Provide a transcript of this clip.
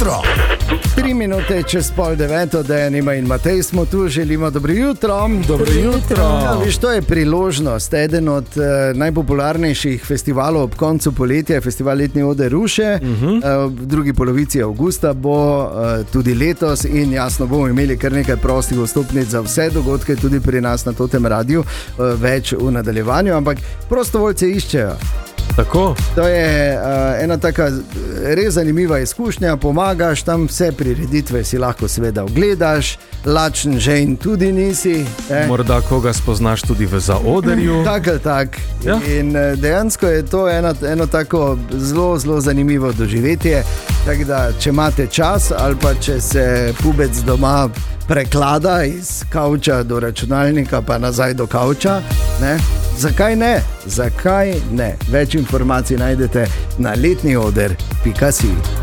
jutro. 3 minute čez 8:30, Dejana in Matej smo tu, želimo dobro jutro. Dobro jutro. Ja, viš, to je priložnost, eden od najpopularnejših festivalov ob koncu poletja, festival Letni oder Ruše. V drugi polovici avgusta bo tudi letos in jasno bomo imeli kar nekaj prostih vstopnic za vse dogodke, tudi pri nas na Totem radiju, več v nadaljevanju, ampak prostovoljce iščejo. Tako. To je ena taka res zanimiva izkušnja, pomagaš tam, vse prireditve si lahko seveda ogledaš, lačen žejn tudi nisi. Morda koga spoznaš tudi v zaodrju. Tak. Ja. In dejansko je to eno tako zelo, zelo zanimivo doživetje. Tako da, če imate čas ali pa če se pubec doma preklada iz kavča do računalnika pa nazaj do kavča, ne? Zakaj ne? Zakaj ne? Več informacij najdete na letnioder.si.